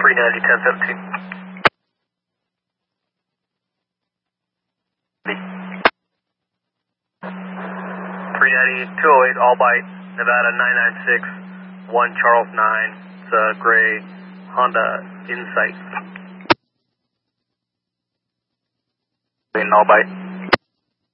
390, 1017. 390, 208, Albright, Nevada 996, 1 Charles 9. It's a gray Honda Insight. In Albright.